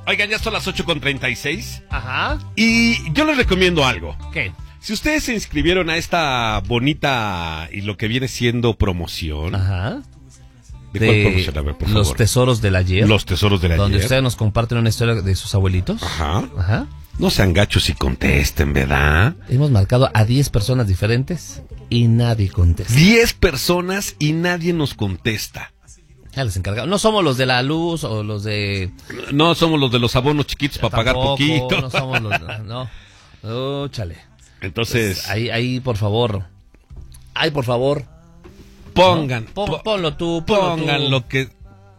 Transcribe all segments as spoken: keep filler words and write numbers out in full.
Oigan, ya son las ocho con treinta y seis. Ajá. Y yo les recomiendo algo. ¿Qué? Si ustedes se inscribieron a esta bonita y lo que viene siendo promoción. Ajá. ¿De cuál promoción? A ver, por favor. Los tesoros del ayer. Los tesoros del ayer. Donde ustedes nos comparten una historia de sus abuelitos. Ajá. Ajá. No sean gachos y contesten, ¿verdad? Hemos marcado a diez personas diferentes y nadie contesta. diez personas y nadie nos contesta. Ya les encargamos. No somos los de la luz o los de... No somos los de los abonos chiquitos para pagar poquito. No somos los... No. Oh, chale. Entonces... Pues ahí, ahí, por favor. Ay, por favor. Pongan. ¿No? Pon, po ponlo tú, ponlo pongan tú. lo que...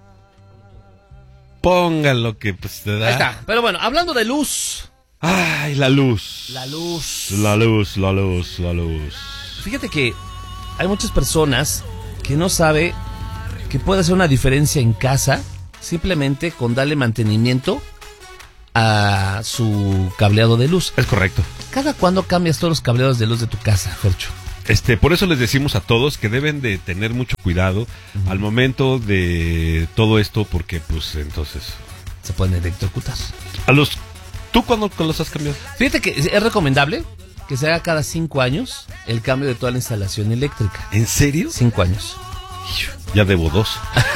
Pongan lo que pues te da. Ahí está. Pero bueno, hablando de luz... Ay, la luz. La luz. La luz, la luz, la luz. Fíjate que hay muchas personas que no saben que puede hacer una diferencia en casa simplemente con darle mantenimiento a su cableado de luz. Es correcto. ¿Cada cuándo cambias todos los cableados de luz de tu casa, Fercho? Este, por eso les decimos a todos que deben de tener mucho cuidado uh-huh. al momento de todo esto, porque pues entonces... Se pueden electrocutar. A los... ¿Tú cuándo los has cambiado? Fíjate que es recomendable que se haga cada cinco años el cambio de toda la instalación eléctrica. ¿En serio? Cinco años. Ya debo dos.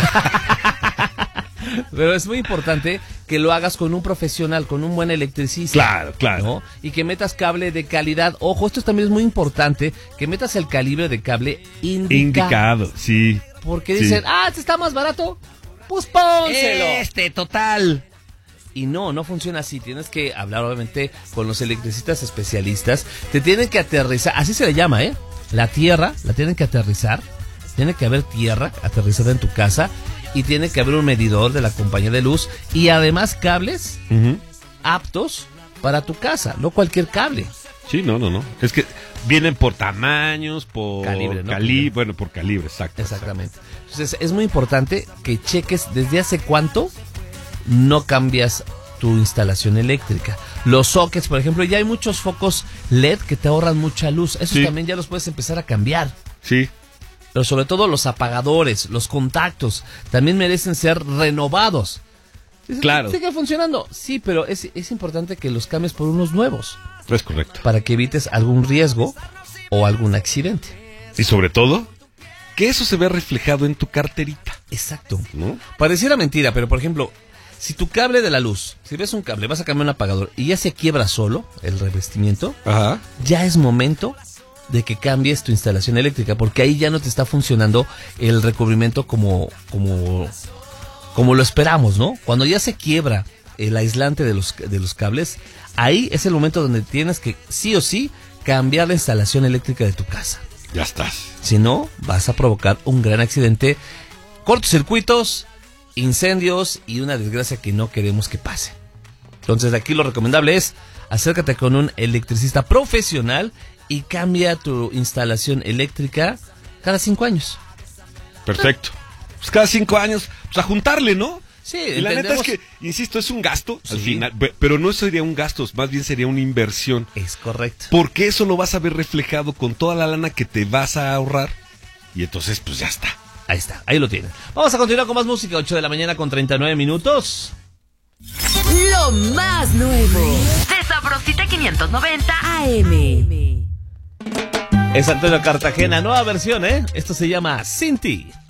Pero es muy importante que lo hagas con un profesional, con un buen electricista. Claro, claro. ¿No? Y que metas cable de calidad. Ojo, esto también es muy importante, que metas el calibre de cable indicado. Indicado, sí. Porque dicen, sí. ah, este está más barato, pues pónselo. Este, total. Y no, no funciona así. Tienes que hablar obviamente con los electricistas especialistas. Te tienen que aterrizar, así se le llama, ¿eh? La tierra, la tienen que aterrizar. Tiene que haber tierra aterrizada en tu casa. Y tiene que haber un medidor de la compañía de luz. Y además cables uh-huh. aptos para tu casa, no cualquier cable. Sí, no, no, no. Es que vienen por tamaños, por calibre, ¿no? Cali- bueno, por calibre, exacto. Exactamente. Exacto. Entonces es muy importante que cheques desde hace cuánto no cambias tu instalación eléctrica. Los sockets, por ejemplo, ya hay muchos focos L E D que te ahorran mucha luz. Esos sí. también ya los puedes empezar a cambiar. Sí. Pero sobre todo los apagadores, los contactos, también merecen ser renovados. Claro. ¿Sigue funcionando? Sí, pero es, es importante que los cambies por unos nuevos. Es correcto. Para que evites algún riesgo o algún accidente. Y sobre todo, que eso se vea reflejado en tu carterita. Exacto. ¿No? Pareciera mentira, pero por ejemplo, si tu cable de la luz, si ves un cable, vas a cambiar un apagador y ya se quiebra solo el revestimiento, Ajá. ya es momento de que cambies tu instalación eléctrica, porque ahí ya no te está funcionando el recubrimiento como, como, como lo esperamos, ¿no? Cuando ya se quiebra el aislante de los, de los cables, ahí es el momento donde tienes que sí o sí cambiar la instalación eléctrica de tu casa. Ya estás. Si no, vas a provocar un gran accidente, cortocircuitos, incendios y una desgracia que no queremos que pase. Entonces aquí lo recomendable es acércate con un electricista profesional y cambia tu instalación eléctrica cada cinco años. Perfecto. Pues cada cinco años, pues a juntarle, ¿no? Sí, y la neta es que, insisto, es un gasto sí. al final, pero no sería un gasto, más bien sería una inversión. Es correcto. Porque eso lo vas a ver reflejado con toda la lana que te vas a ahorrar y entonces pues ya está. Ahí está, ahí lo tienes. Vamos a continuar con más música, ocho de la mañana con treinta y nueve minutos. Lo más nuevo de Sabrosita quinientos noventa A M. Es Antonio Cartagena, nueva versión, ¿eh? Esto se llama Sin Ti.